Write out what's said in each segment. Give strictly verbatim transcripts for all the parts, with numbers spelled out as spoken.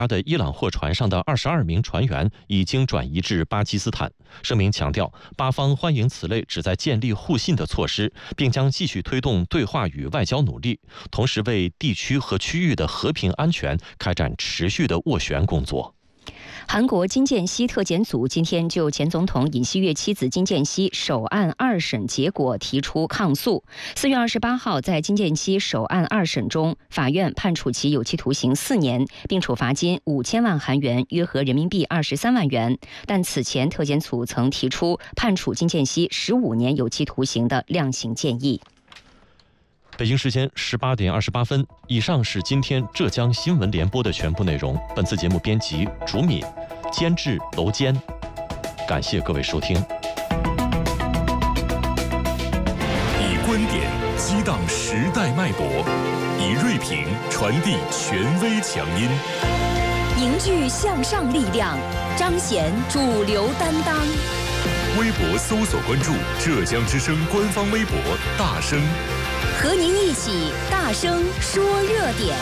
的伊朗货船上的二十二名船员已经转移至巴基斯坦。声明强调，巴方欢迎此类旨在建立互信的措施，并将继续推动对话与外交努力，同时为地区和区域的和平安全开展持续的斡旋工作。 韩国金建熙特检组今天就前总统尹锡悦妻子金建熙首案二审结果提出抗诉。四月二十八号，在金建熙首案二审中，法院判处其有期徒刑四年，并处罚金五千万韩元，约合人民币二十三万元。但此前特检组曾提出判处金建熙十五年有期徒刑的量刑建议。 北京时间十八点二十八分，以上是今天浙江新闻联播的全部内容。本次节目编辑竹敏，监制娄坚，感谢各位收听。 以观点激荡时代脉搏，以锐评传递权威强音， 凝聚向上力量，彰显主流担当。 微博搜索关注浙江之声官方微博大声， 和您一起大声说热点。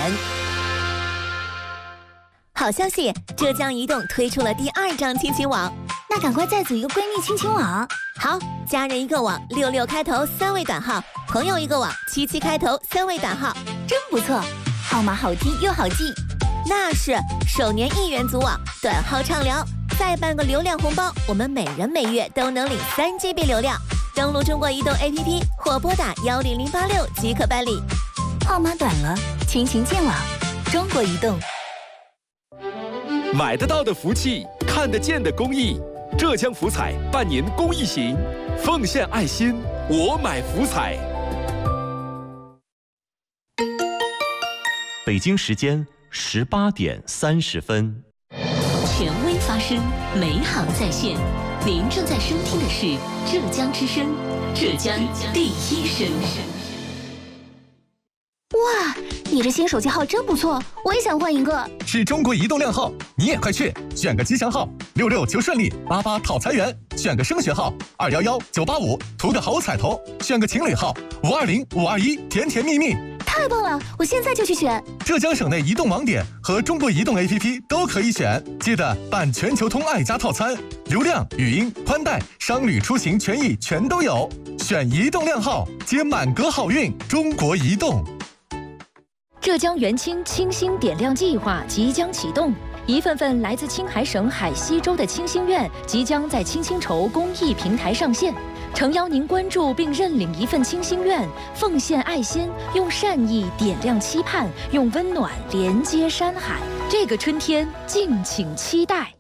好消息，浙江移动推出了第二张亲情网， 那赶快再组一个闺蜜亲情网。 好，家人一个网，六六开头三位短号；朋友一个网，七七开头三位短号， 真不错，号码好听又好记。 那是，首年一元组网，短号畅聊，再办个流量红包，我们每人每月都能领三 G B 流量。登录中国移动 A P P 或拨打幺零零八六即可办理。 号码短了，亲情见网，中国移动。 买得到的福气，看得见的公益。浙江福彩办年公益行，奉献爱心，我买福彩。 北京时间十八点三十分。 权威发声，美好在线。您正在收听的是浙江之声，浙江第一声。 哇，你这新手机号真不错，我也想换一个。 是中国移动靓号，你也快去选个吉祥号，六六求顺利，八八讨财源；选个升学号，二幺幺九八五，图个好彩头；选个情侣号，五二零五二一，甜甜蜜蜜。 太棒了，我现在就去选。 浙江省内移动网点和中国移动 A P P 都可以选，记得办全球通爱家套餐，流量、语音、宽带、商旅出行权益全都有。选移动靓号，接满格好运。中国移动。 浙江元清清星点亮计划即将启动，一份份来自青海省海西州的清心愿即将在清心筹公益平台上线。诚邀您关注并认领一份清心愿，奉献爱心，用善意点亮期盼，用温暖连接山海。这个春天，敬请期待。